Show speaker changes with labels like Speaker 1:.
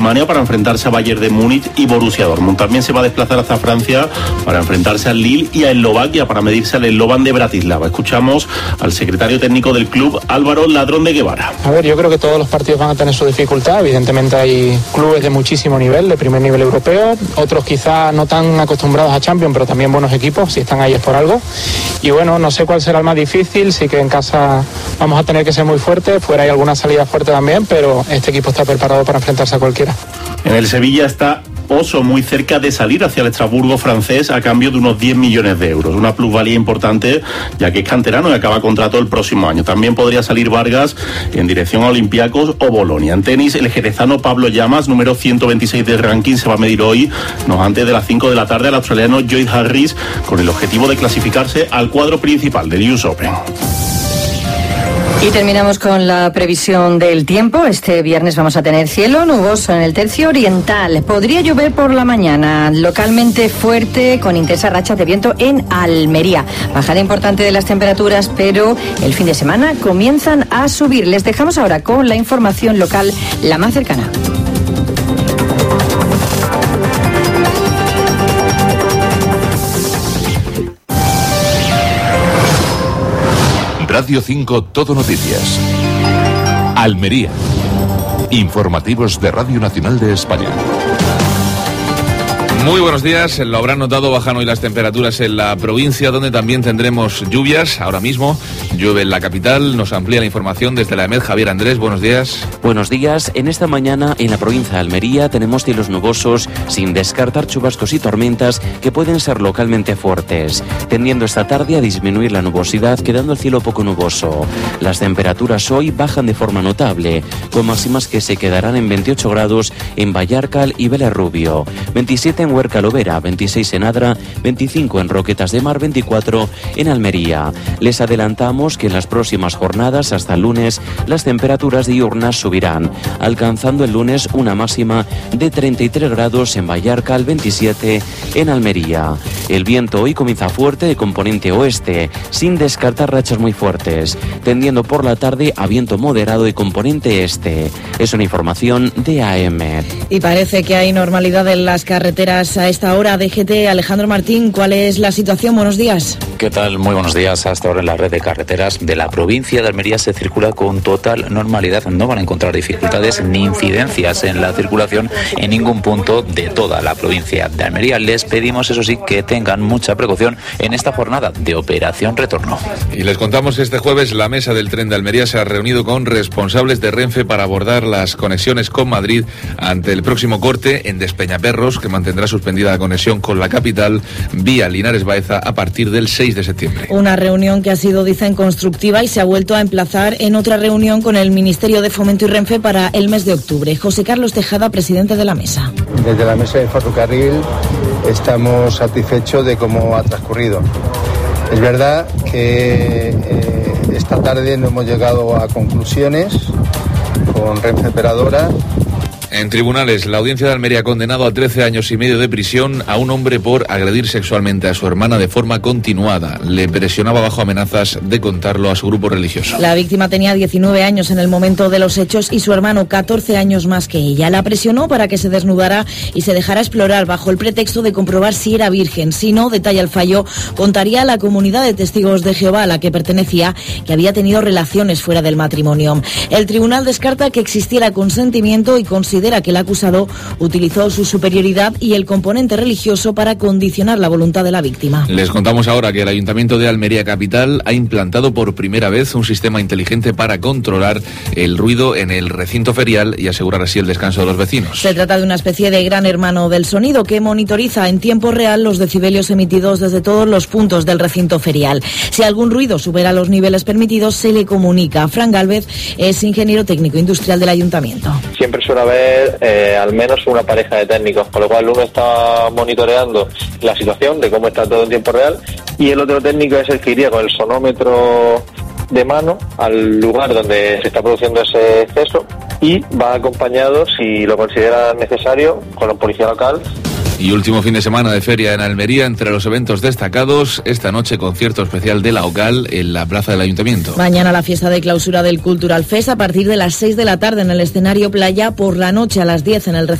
Speaker 1: Alemania para enfrentarse a Bayern de Múnich y Borussia Dortmund. También se va a desplazar hasta Francia para enfrentarse al Lille y a Eslovaquia para medirse al Slovan de Bratislava. Escuchamos al secretario técnico del club, Álvaro Ladrón de Guevara.
Speaker 2: A ver, yo creo que todos los partidos van a tener su dificultad. Evidentemente hay clubes de muchísimo nivel, de primer nivel europeo, otros quizá no tan acostumbrados a Champions, pero también buenos equipos, si están ahí es por algo. Y bueno, no sé cuál será el más difícil, sí que en casa vamos a tener que ser muy fuertes, fuera hay alguna salida fuerte también, pero este equipo está preparado para enfrentarse a cualquiera.
Speaker 1: En el Sevilla está Oso muy cerca de salir hacia el Estrasburgo francés a cambio de unos 10 millones de euros. Una plusvalía importante, ya que es canterano y acaba contrato el próximo año. También podría salir Vargas en dirección a Olympiacos o Bolonia. En tenis, el jerezano Pablo Llamas, número 126 del ranking, se va a medir hoy, antes de las 5 de la tarde, al australiano Lloyd Harris, con el objetivo de clasificarse al cuadro principal del US Open.
Speaker 3: Y terminamos con la previsión del tiempo. Este viernes vamos a tener cielo nuboso en el tercio oriental. Podría llover por la mañana, localmente fuerte, con intensas rachas de viento en Almería. Bajada importante de las temperaturas, pero el fin de semana comienzan a subir. Les dejamos ahora con la información local, la más cercana.
Speaker 4: Radio 5 Todo Noticias. Almería. Informativos de Radio Nacional de España.
Speaker 5: Muy buenos días. Lo habrán notado, bajan hoy las temperaturas en la provincia, donde también tendremos lluvias. Ahora mismo llueve en la capital. Nos amplía la información desde la EMED. Javier Andrés, buenos días.
Speaker 6: Buenos días. En esta mañana en la provincia de Almería tenemos cielos nubosos, sin descartar chubascos y tormentas que pueden ser localmente fuertes, tendiendo esta tarde a disminuir la nubosidad, quedando el cielo poco nuboso. Las temperaturas hoy bajan de forma notable, con máximas que se quedarán en 28 grados en Vallarcal y Belerrubio, 27 en Huerca Lovera, 26 en Adra, 25 en Roquetas de Mar, 24 en Almería. Les adelantamos que en las próximas jornadas, hasta el lunes, las temperaturas diurnas subirán, alcanzando el lunes una máxima de 33 grados en Vallarcal, 27 en Almería. El viento hoy comienza fuerte de componente oeste, sin descartar rachas muy fuertes, tendiendo por la tarde a viento moderado de componente este. Es una información de AEMET.
Speaker 7: Y parece que hay normalidad en las carreteras a esta hora. DGT, Alejandro Martín, ¿cuál es la situación? Buenos días.
Speaker 8: ¿Qué tal? Muy buenos días. Hasta ahora en la red de carreteras de la provincia de Almería se circula con total normalidad. No van a encontrar dificultades ni incidencias en la circulación en ningún punto de toda la provincia de Almería. Les pedimos, eso sí, que tengan mucha precaución en esta jornada de Operación Retorno.
Speaker 5: Y les contamos que este jueves la mesa del tren de Almería se ha reunido con responsables de Renfe para abordar las conexiones con Madrid ante el próximo corte en Despeñaperros, que mantendrá suspendida la conexión con la capital vía Linares Baeza a partir del 6 de septiembre.
Speaker 7: Una reunión que ha sido, dicen, constructiva y se ha vuelto a emplazar en otra reunión con el Ministerio de Fomento y Renfe para el mes de octubre. José Carlos Tejada, presidente de la mesa.
Speaker 9: Desde la mesa de ferrocarril estamos satisfechos de cómo ha transcurrido. Es verdad que esta tarde no hemos llegado a conclusiones con Renfe Operadora.
Speaker 5: En tribunales, la Audiencia de Almería ha condenado a 13 años y medio de prisión a un hombre por agredir sexualmente a su hermana de forma continuada. Le presionaba bajo amenazas de contarlo a su grupo religioso.
Speaker 7: La víctima tenía 19 años en el momento de los hechos y su hermano 14 años más que ella. La presionó para que se desnudara y se dejara explorar bajo el pretexto de comprobar si era virgen. Si no, detalla el fallo, contaría a la comunidad de testigos de Jehová a la que pertenecía que había tenido relaciones fuera del matrimonio. El tribunal descarta que existiera consentimiento y considera que el acusado utilizó su superioridad y el componente religioso para condicionar la voluntad de la víctima.
Speaker 5: Les contamos ahora que el Ayuntamiento de Almería Capital ha implantado por primera vez un sistema inteligente para controlar el ruido en el recinto ferial y asegurar así el descanso de los vecinos.
Speaker 7: Se trata de una especie de gran hermano del sonido que monitoriza en tiempo real los decibelios emitidos desde todos los puntos del recinto ferial. Si algún ruido supera los niveles permitidos, se le comunica. Fran Gálvez es ingeniero técnico industrial del Ayuntamiento.
Speaker 10: Siempre suele haber al menos una pareja de técnicos, con lo cual uno está monitoreando la situación de cómo está todo en tiempo real y el otro técnico es el que iría con el sonómetro de mano al lugar donde se está produciendo ese exceso y va acompañado, si lo considera necesario, con la policía local.
Speaker 5: Y último fin de semana de feria en Almería. Entre los eventos destacados, esta noche concierto especial de la OCAL en la plaza del Ayuntamiento.
Speaker 7: Mañana la fiesta de clausura del Cultural Fest a partir de las 6 de la tarde en el escenario Playa, por la noche a las 10 en el